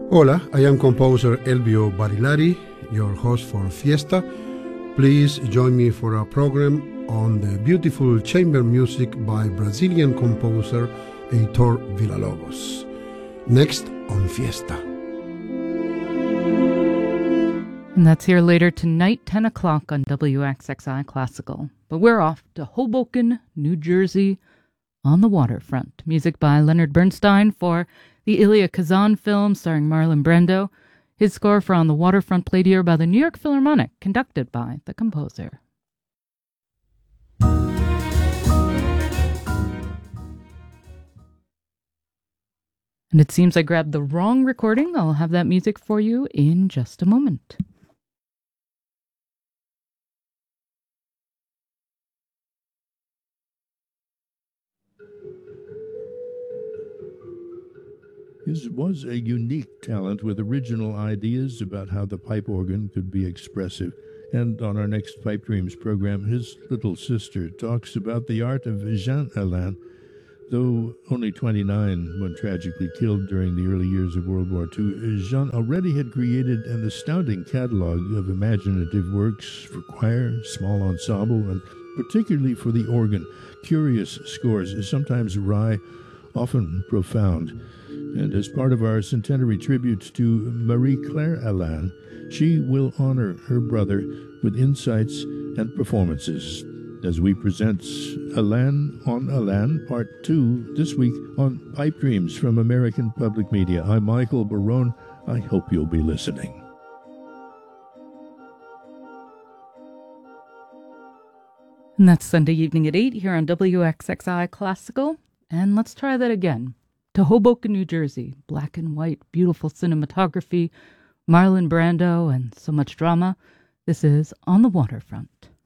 Hola, I am composer Elvio Barilari, your host for Fiesta. Please join me for a program on the beautiful chamber music by Brazilian composer Heitor Villa-Lobos. Next on Fiesta. And that's here later tonight, 10 o'clock on WXXI Classical. But we're off to Hoboken, New Jersey, on the waterfront. Music by Leonard Bernstein for the Elia Kazan film starring Marlon Brando. His score for On the Waterfront played here by the New York Philharmonic, conducted by the composer. And it seems I grabbed the wrong recording. I'll have that music for you in just a moment. His was a unique talent with original ideas about how the pipe organ could be expressive. And on our next Pipe Dreams program, his little sister talks about the art of Jean Alain. Though only 29 when tragically killed during the early years of World War II, Jean already had created an astounding catalog of imaginative works for choir, small ensemble, and particularly for the organ. Curious scores, sometimes wry, often profound. And as part of our centenary tribute to Marie-Claire Alain, she will honor her brother with insights and performances as we present Alain on Alain, Part 2, this week on Pipe Dreams from American Public Media. I'm Michael Barone. I hope you'll be listening. And that's Sunday evening at 8 here on WXXI Classical. And let's try that again. To Hoboken, New Jersey. Black and white, beautiful cinematography, Marlon Brando, and so much drama. This is On the Waterfront.